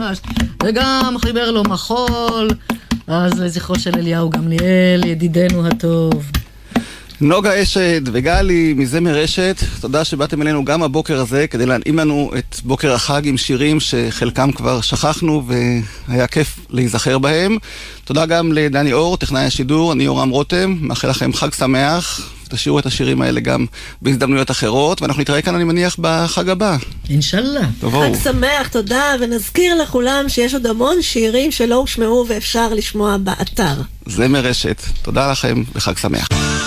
ממש. וגם חיבר לו מחול, אז לזכרו של אליהו גמליאל, ידידנו הטוב. נוגה אשד וגלי מזמר אשת, תודה שבאתם אלינו גם הבוקר הזה כדי להנעים לנו את בוקר החג עם שירים שחלקם כבר שכחנו והיה כיף להיזכר בהם. תודה גם לדני אור, טכנאי השידור, אני יורם רותם, מאחל לכם חג שמח, תשאירו את השירים האלה גם בהזדמנויות אחרות, ואנחנו נתראה כאן אני מניח בחג הבא. אינשאללה. חג שמח, תודה, ונזכיר לכולם שיש עוד המון שירים שלא הושמעו ואפשר לשמוע באתר. זמר אשת, תודה לכם וחג שמח.